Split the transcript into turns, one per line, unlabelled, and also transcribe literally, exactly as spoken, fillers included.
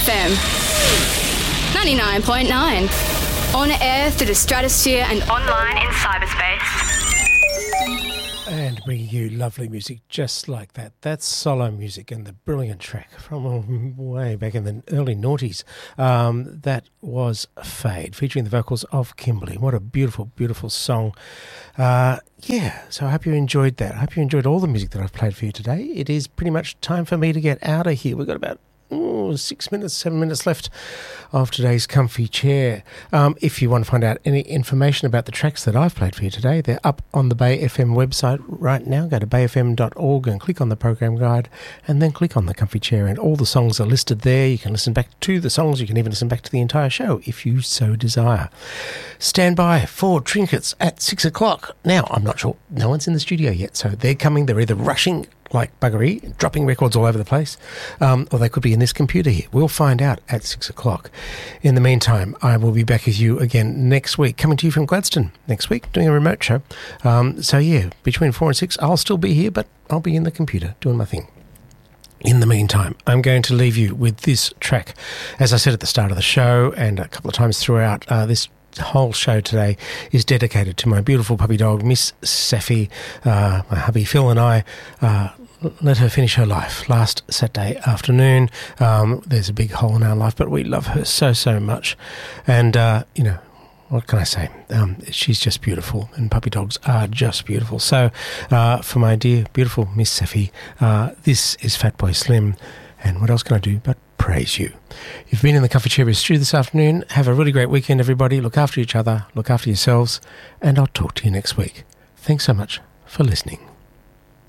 F M ninety-nine point nine. On air through the stratosphere and online in cyberspace.
And bringing you lovely music just like that. That's solo music and the brilliant track from way back in the early noughties. Um, that was Fade, featuring the vocals of Kimberly. What a beautiful, beautiful song. Uh, yeah, so I hope you enjoyed that. I hope you enjoyed all the music that I've played for you today. It is pretty much time for me to get out of here. We've got about Ooh, six minutes, seven minutes left of today's Comfy Chair. Um, if you want to find out any information about the tracks that I've played for you today, they're up on the Bay F M website right now. Go to bay f m dot org and click on the program guide and then click on the Comfy Chair, and all the songs are listed there. You can listen back to the songs. You can even listen back to the entire show if you so desire. Stand by for Trinkets at six o'clock. Now, I'm not sure. No one's in the studio yet, so they're coming. They're either rushing like buggery, dropping records all over the place, um, or they could be in this computer here. We'll find out at six o'clock. In the meantime, I will be back with you again next week, coming to you from Gladstone next week, doing a remote show. Um, so yeah, between four and six, I'll still be here, but I'll be in the computer doing my thing. In the meantime, I'm going to leave you with this track. As I said at the start of the show and a couple of times throughout, uh, this whole show today is dedicated to my beautiful puppy dog, Miss Safi. Uh, my hubby Phil and I uh, let her finish her life last Saturday afternoon. Um, there's a big hole in our life, but we love her so, so much. And, uh, you know, what can I say? Um, she's just beautiful, and puppy dogs are just beautiful. So uh, for my dear, beautiful Miss Safi, uh, this is Fatboy Slim. And what else can I do but praise you? You've been in the Comfy Chair with Stu this afternoon. Have a really great weekend, everybody. Look after each other, look after yourselves, and I'll talk to you next week. Thanks so much for listening.